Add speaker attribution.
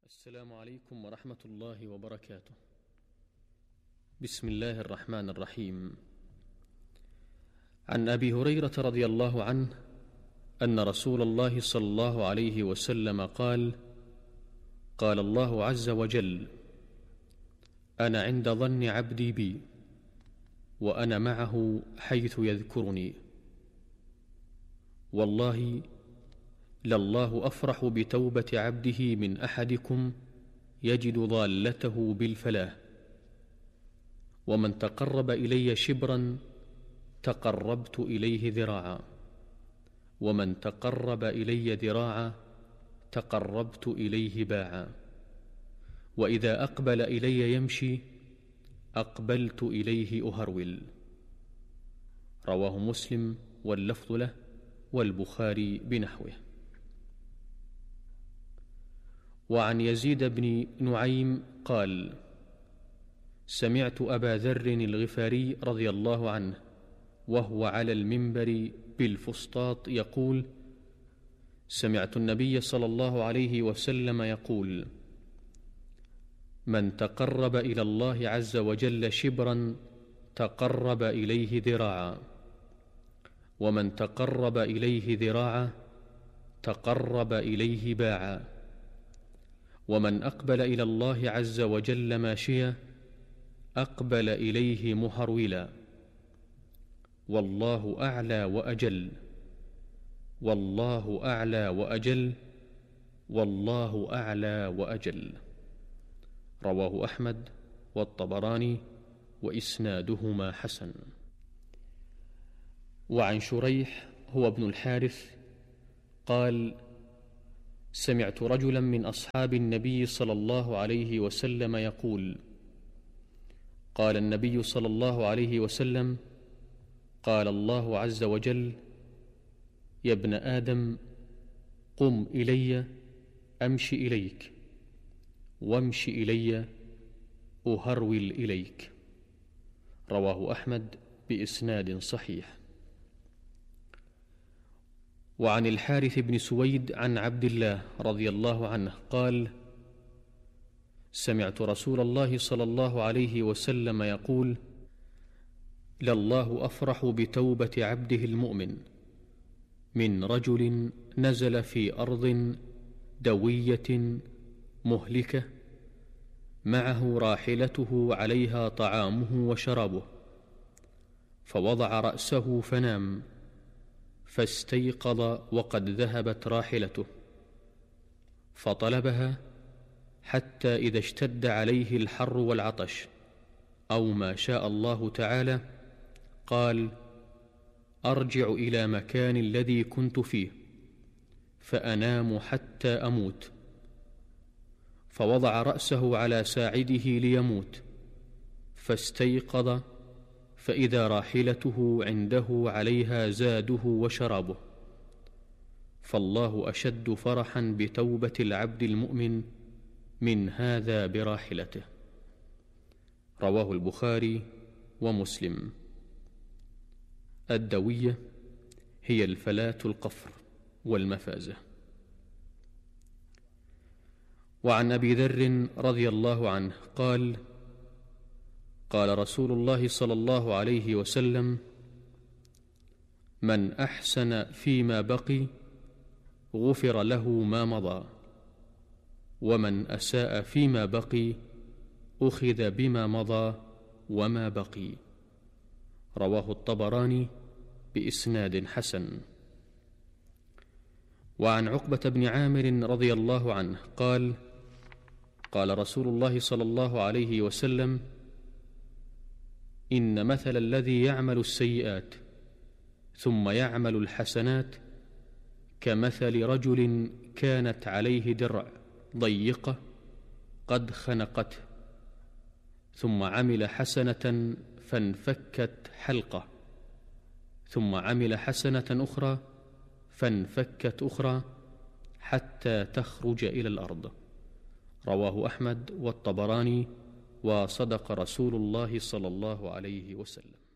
Speaker 1: السلام عليكم ورحمة الله وبركاته. بسم الله الرحمن الرحيم. عن أبي هريرة رضي الله عنه أن رسول الله صلى الله عليه وسلم قال: قال الله عز وجل: أنا عند ظن عبدي بي وأنا معه حيث يذكرني. والله لله أفرح بتوبة عبده من أحدكم يجد ضالته بالفلاح. ومن تقرب إلي شبرا تقربت إليه ذراعا، ومن تقرب إلي ذراعا تقربت إليه باعا. وإذا أقبل إلي يمشي أقبلت إليه أهرول. رواه مسلم واللفظ له والبخاري بنحوه. وعن يزيد بن نعيم قال: سمعت أبا ذر الغفاري رضي الله عنه وهو على المنبر بالفسطاط يقول: سمعت النبي صلى الله عليه وسلم يقول: من تقرب إلى الله عز وجل شبرا تقرب إليه ذراعا، ومن تقرب إليه ذراعا تقرب إليه باعا. ومن أقبل إلى الله عز وجل ماشيا أقبل إليه مهرولا. والله أعلى وأجل، والله أعلى وأجل، والله أعلى وأجل. رواه أحمد والطبراني وإسنادهما حسن. وعن شريح هو ابن الحارث قال: سمعت رجلا من أصحاب النبي صلى الله عليه وسلم يقول: قال النبي صلى الله عليه وسلم: قال الله عز وجل: يا ابن آدم قم إلي أمشي إليك، وامش إلي أهرول إليك. رواه أحمد بإسناد صحيح. وعن الحارث بن سويد عن عبد الله رضي الله عنه قال: سمعت رسول الله صلى الله عليه وسلم يقول: لله أفرح بتوبة عبده المؤمن من رجل نزل في أرض دوية مهلكة معه راحلته عليها طعامه وشرابه، فوضع رأسه فنام، فاستيقظ وقد ذهبت راحلته، فطلبها حتى إذا اشتد عليه الحر والعطش أو ما شاء الله تعالى قال: أرجع إلى مكان الذي كنت فيه فأنام حتى أموت. فوضع رأسه على ساعده ليموت، فاستيقظ فإذا راحلته عنده عليها زاده وشرابه. فالله أشد فرحا بتوبة العبد المؤمن من هذا براحلته. رواه البخاري ومسلم. الدوية هي الفلاة القفر والمفازة. وعن أبي ذر رضي الله عنه قال: قال رسول الله صلى الله عليه وسلم: من أحسن فيما بقي غفر له ما مضى، ومن أساء فيما بقي أخذ بما مضى وما بقي. رواه الطبراني بإسناد حسن. وعن عقبة بن عامر رضي الله عنه قال: قال رسول الله صلى الله عليه وسلم: إن مثل الذي يعمل السيئات ثم يعمل الحسنات كمثل رجل كانت عليه درع ضيقة قد خنقته، ثم عمل حسنة فانفكت حلقة، ثم عمل حسنة أخرى فانفكت أخرى حتى تخرج إلى الأرض. رواه أحمد والطبراني، وصدق رسول الله صلى الله عليه وسلم.